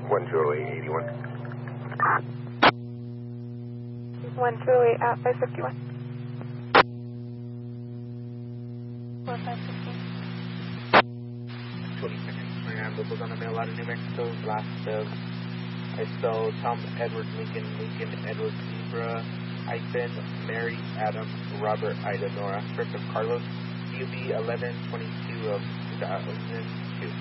12881. 128 at 551. 4515. 22nd, Locals on the mail out of New Mexico, last of ISO Tom Edward Lincoln Edward Zebra, hyphen Mary Adam Robert Ida Nora, script of Carlos, UB 1122 of 2002.